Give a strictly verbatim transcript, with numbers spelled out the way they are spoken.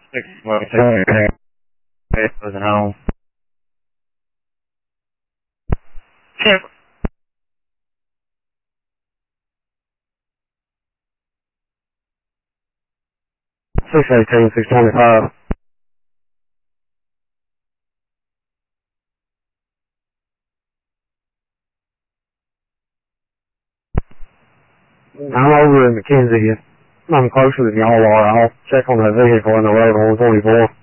Six, well, six, wasn't home. Chip. six eighteen, six twenty-five. I'm over in McKenzie. I'm closer than y'all are. I'll check on that vehicle in the road on one twenty-four.